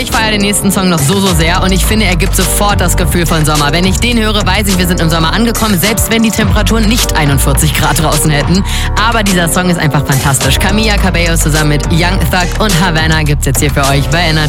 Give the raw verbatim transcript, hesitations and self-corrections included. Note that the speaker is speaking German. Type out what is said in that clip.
Ich feiere den nächsten Song noch so, so sehr und ich finde, er gibt sofort das Gefühl von Sommer. Wenn ich den höre, weiß ich, wir sind im Sommer angekommen, selbst wenn die Temperaturen nicht einundvierzig Grad draußen hätten. Aber dieser Song ist einfach fantastisch. Camila Cabello zusammen mit Young Thug und Havana gibt's jetzt hier für euch bei Energy.